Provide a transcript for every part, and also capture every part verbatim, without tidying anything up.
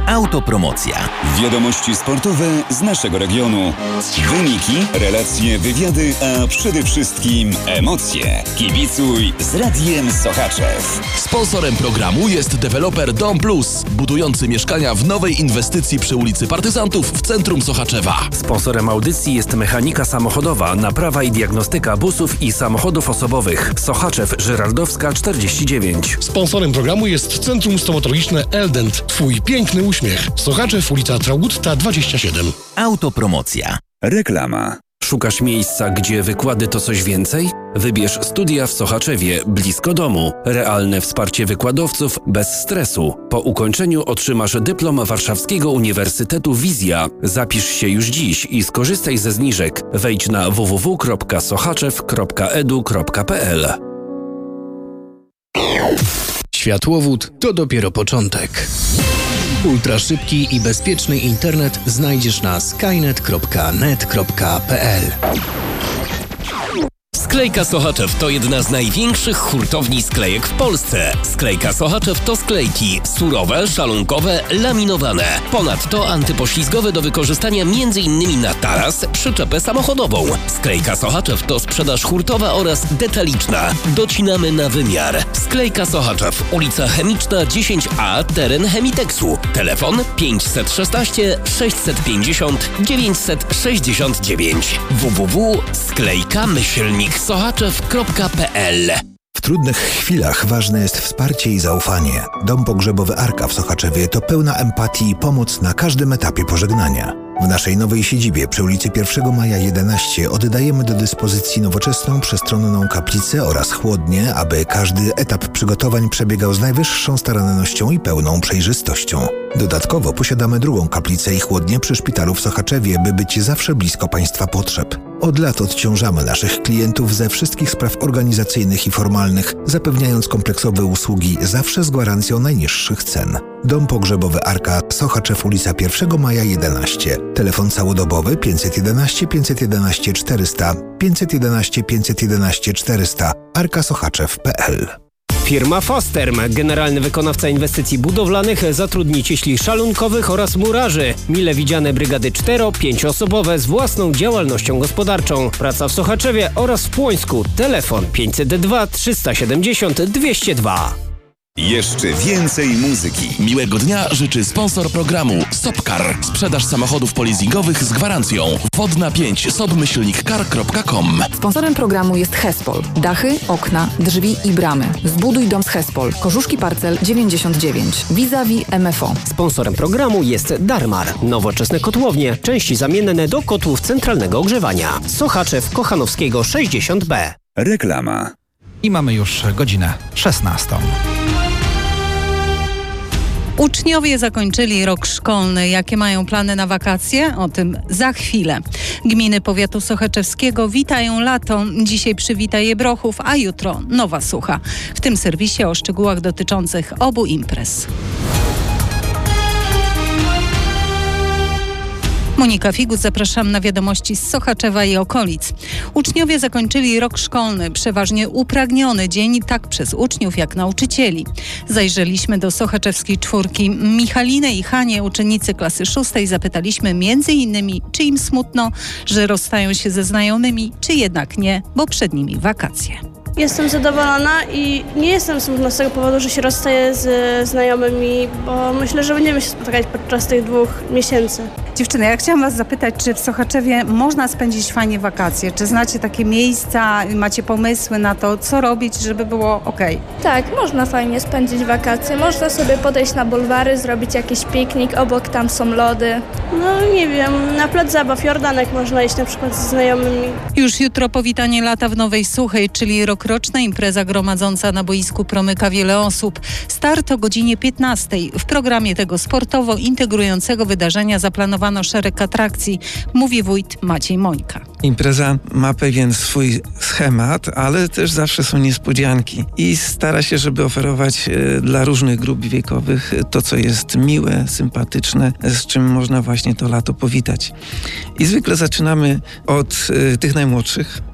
Autopromocja. Wiadomości sportowe z naszego regionu. Wyniki, relacje, wywiady, a przede wszystkim emocje. Kibicuj z Radiem Sochaczew. Sponsorem programu jest deweloper Dom Plus, budujący mieszkania w nowej inwestycji przy ulicy Partyzantów w centrum Sochaczewa. Sponsorem audycji jest Mechanika Samochodowa, naprawa i diagnostyka busów i samochodów osobowych. Sochaczew, Żyrardowska czterdzieści dziewięć. Sponsorem programu jest Centrum Stomatologiczne Eldent. Twój piękny uśmiech. Sochaczew, ulica Traugutta dwadzieścia siedem. Autopromocja. Reklama. Szukasz miejsca, gdzie wykłady to coś więcej? Wybierz studia w Sochaczewie, blisko domu. Realne wsparcie wykładowców, bez stresu. Po ukończeniu otrzymasz dyplom Warszawskiego Uniwersytetu Wizja. Zapisz się już dziś i skorzystaj ze zniżek. Wejdź na w w w kropka sochaczew kropka e d u kropka p l. Światłowód to dopiero początek. Ultraszybki i bezpieczny internet znajdziesz na skynet kropka net kropka p l. Sklejka Sochaczew to jedna z największych hurtowni sklejek w Polsce. Sklejka Sochaczew to sklejki surowe, szalunkowe, laminowane. Ponadto antypoślizgowe do wykorzystania m.in. na taras, przyczepę samochodową. Sklejka Sochaczew to sprzedaż hurtowa oraz detaliczna. Docinamy na wymiar. Sklejka Sochaczew, ulica Chemiczna dziesięć a, teren Chemiteksu. Telefon pięć jeden sześć, sześć pięć zero, dziewięć sześć dziewięć. w w w kropka sklejka myślnik sochaczew kropka p l. W trudnych chwilach ważne jest wsparcie i zaufanie. Dom pogrzebowy Arka w Sochaczewie to pełna empatii i pomoc na każdym etapie pożegnania. W naszej nowej siedzibie przy ulicy pierwszego maja jedenaście oddajemy do dyspozycji nowoczesną, przestronną kaplicę oraz chłodnię, aby każdy etap przygotowań przebiegał z najwyższą starannością i pełną przejrzystością. Dodatkowo posiadamy drugą kaplicę i chłodnię przy szpitalu w Sochaczewie, by być zawsze blisko Państwa potrzeb. Od lat odciążamy naszych klientów ze wszystkich spraw organizacyjnych i formalnych, zapewniając kompleksowe usługi zawsze z gwarancją najniższych cen. Dom pogrzebowy Arka, Sochaczew, ulica pierwszego maja jedenaście. Telefon całodobowy pięć jeden jeden, pięć jeden jeden, czterysta, pięć jeden jeden, pięć jeden jeden, czterysta, arka sochaczew kropka p l. Firma Fosterm, generalny wykonawca inwestycji budowlanych, zatrudni cieśli szalunkowych oraz murarzy. Mile widziane brygady cztero-pięcioosobowe z własną działalnością gospodarczą. Praca w Sochaczewie oraz w Płońsku. Telefon pięć zero dwa, trzysta siedemdziesiąt, dwieście dwa. Jeszcze więcej muzyki. Miłego dnia życzy sponsor programu Sopcar. Sprzedaż samochodów polizingowych z gwarancją. Wodna pięć sobmyślnik car kropka com. Sponsorem programu jest Hespol. Dachy, okna, drzwi i bramy. Zbuduj dom z Hespol. Korzuszki Parcel dziewięćdziesiąt dziewięć. Vis-a-vis M F O. Sponsorem programu jest Darmar. Nowoczesne kotłownie. Części zamienne do kotłów centralnego ogrzewania. Sochaczew, Kochanowskiego sześćdziesiąt B. Reklama. I mamy już godzinę szesnastą. Uczniowie zakończyli rok szkolny. Jakie mają plany na wakacje? O tym za chwilę. Gminy powiatu sochaczewskiego witają lato. Dzisiaj przywita je Brochów, a jutro Nowa Sucha. W tym serwisie o szczegółach dotyczących obu imprez. Monika Figus, zapraszam na wiadomości z Sochaczewa i okolic. Uczniowie zakończyli rok szkolny, przeważnie upragniony dzień tak przez uczniów jak nauczycieli. Zajrzeliśmy do sochaczewskiej czwórki. Michalinę i Hanię, uczennicy klasy szóstej, zapytaliśmy między innymi, czy im smutno, że rozstają się ze znajomymi, czy jednak nie, bo przed nimi wakacje. Jestem zadowolona i nie jestem smutna z tego powodu, że się rozstaję z znajomymi, bo myślę, że będziemy się spotykać podczas tych dwóch miesięcy. Dziewczyny, ja chciałam was zapytać, czy w Sochaczewie można spędzić fajnie wakacje? Czy znacie takie miejsca, macie pomysły na to, co robić, żeby było okej? Tak, można fajnie spędzić wakacje. Można sobie podejść na bulwary, zrobić jakiś piknik, obok tam są lody. No nie wiem, na plac zabaw Jordanek można iść na przykład ze znajomymi. Już jutro powitanie lata w Nowej Suchej, czyli rokroczna impreza gromadząca na boisku promyka wiele osób. Start o godzinie piętnastej. W programie tego sportowo integrującego wydarzenia zaplanowano szereg atrakcji, mówi wójt Maciej Mońka. Impreza ma pewien swój schemat, ale też zawsze są niespodzianki i stara się, żeby oferować e, dla różnych grup wiekowych to, co jest miłe, sympatyczne, z czym można właśnie to lato powitać. I zwykle zaczynamy od e, tych najmłodszych,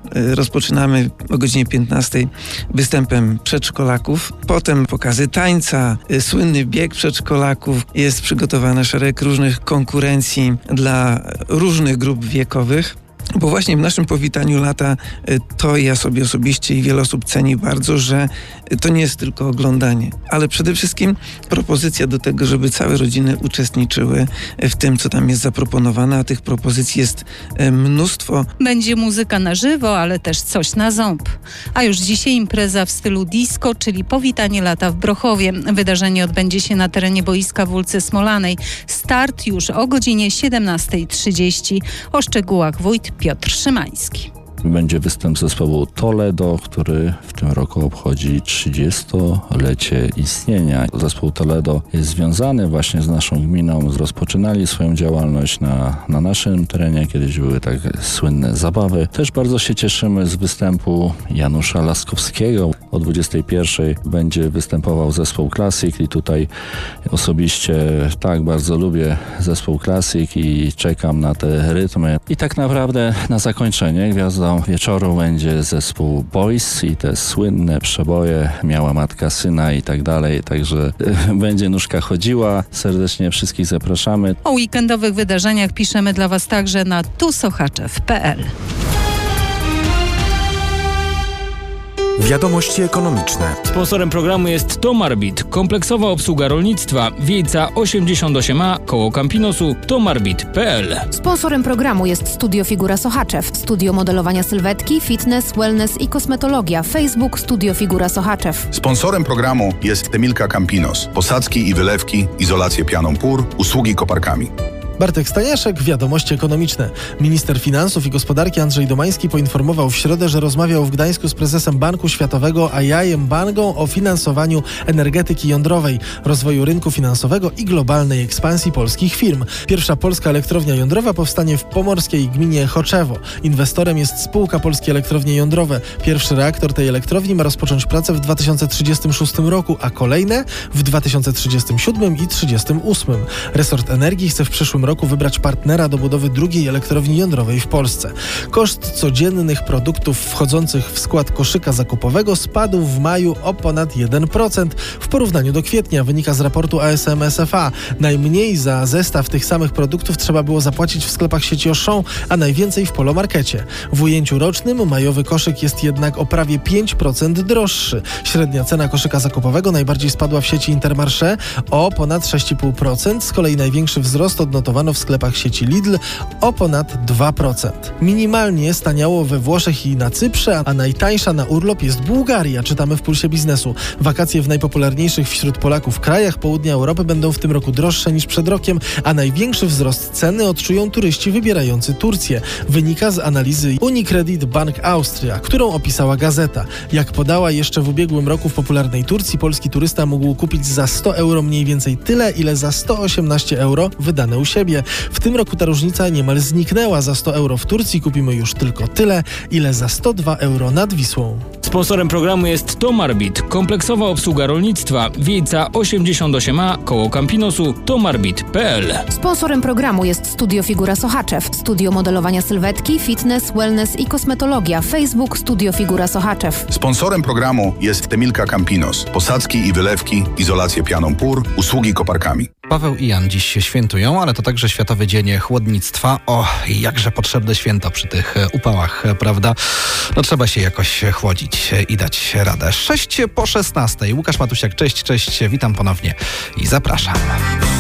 Rozpoczynamy o godzinie piętnastej występem przedszkolaków, potem pokazy tańca, słynny bieg przedszkolaków. Jest przygotowane szereg różnych konkurencji dla różnych grup wiekowych. Bo właśnie w naszym powitaniu lata to ja sobie osobiście i wiele osób ceni bardzo, że to nie jest tylko oglądanie, ale przede wszystkim propozycja do tego, żeby całe rodziny uczestniczyły w tym, co tam jest zaproponowane, a tych propozycji jest mnóstwo. Będzie muzyka na żywo, ale też coś na ząb. A już dzisiaj impreza w stylu disco, czyli powitanie lata w Brochowie. Wydarzenie odbędzie się na terenie boiska w ulicy Smolanej. Start już o godzinie siedemnasta trzydzieści. O szczegółach wójt Piotr Szymański. Będzie występ zespołu Toledo, który w tym roku obchodzi trzydziestolecie istnienia. Zespół Toledo jest związany właśnie z naszą gminą. Rozpoczynali swoją działalność na, na naszym terenie. Kiedyś były tak słynne zabawy. Też bardzo się cieszymy z występu Janusza Laskowskiego. O dwudziestej pierwszej będzie występował zespół Classic i tutaj osobiście tak bardzo lubię zespół Classic i czekam na te rytmy. I tak naprawdę na zakończenie gwiazdą wieczoru będzie zespół Boys i te słynne przeboje Miała matka syna i tak dalej, także będzie nóżka chodziła. Serdecznie wszystkich zapraszamy. O weekendowych wydarzeniach piszemy dla Was także na tu sochaczew kropka p l. Wiadomości ekonomiczne. Sponsorem programu jest Tomarbit, kompleksowa obsługa rolnictwa, Wiejca osiemdziesiąt osiem a, koło Campinosu, tomarbit kropka p l. Sponsorem programu jest Studio Figura Sochaczew, studio modelowania sylwetki, fitness, wellness i kosmetologia. Facebook Studio Figura Sochaczew. Sponsorem programu jest Temilka Campinos, posadzki i wylewki, izolację pianą pór, usługi koparkami. Bartek Staniaszek, Wiadomości ekonomiczne. Minister Finansów i Gospodarki Andrzej Domański poinformował w środę, że rozmawiał w Gdańsku z prezesem Banku Światowego Ajajem Bangą o finansowaniu energetyki jądrowej, rozwoju rynku finansowego i globalnej ekspansji polskich firm. Pierwsza polska elektrownia jądrowa powstanie w pomorskiej gminie Choczewo. Inwestorem jest spółka Polskie Elektrownie Jądrowe. Pierwszy reaktor tej elektrowni ma rozpocząć pracę w dwa tysiące trzydziestym szóstym roku, a kolejne w dwa tysiące trzydziestym siódmym i trzydziestym ósmym. Resort Energii chce w przyszłym roku wybrać partnera do budowy drugiej elektrowni jądrowej w Polsce. Koszt codziennych produktów wchodzących w skład koszyka zakupowego spadł w maju o ponad jeden procent w porównaniu do kwietnia, wynika z raportu A S M S F A. Najmniej za zestaw tych samych produktów trzeba było zapłacić w sklepach sieci Auchan, a najwięcej w Polomarkecie. W ujęciu rocznym majowy koszyk jest jednak o prawie pięć procent droższy. Średnia cena koszyka zakupowego najbardziej spadła w sieci Intermarché o ponad sześć i pół procent, z kolei największy wzrost odnotowano w sklepach sieci Lidl o ponad dwa procent. Minimalnie staniało we Włoszech i na Cyprze, a najtańsza na urlop jest Bułgaria, czytamy w Pulsie Biznesu. Wakacje w najpopularniejszych wśród Polaków krajach południa Europy będą w tym roku droższe niż przed rokiem, a największy wzrost ceny odczują turyści wybierający Turcję. Wynika z analizy Unicredit Bank Austria, którą opisała Gazeta. Jak podała jeszcze w ubiegłym roku w popularnej Turcji, polski turysta mógł kupić za sto euro mniej więcej tyle, ile za sto osiemnaście euro wydane u siebie. W tym roku ta różnica niemal zniknęła. Za sto euro w Turcji kupimy już tylko tyle, ile za sto dwa euro nad Wisłą. Sponsorem programu jest Tomarbit, kompleksowa obsługa rolnictwa, Wiejca osiemdziesiąt osiem a, koło Campinosu, tomarbit kropka p l. Sponsorem programu jest Studio Figura Sochaczew, studio modelowania sylwetki, fitness, wellness i kosmetologia. Facebook Studio Figura Sochaczew. Sponsorem programu jest Temilka Campinos, posadzki i wylewki, izolację pianą pór, usługi koparkami. Paweł i Jan dziś się świętują, ale to także Światowy Dzień Chłodnictwa. O, jakże potrzebne święto przy tych upałach, prawda? No trzeba się jakoś chłodzić i dać radę. sześć po szesnastej. Łukasz Matusiak, cześć, cześć, witam ponownie i zapraszam.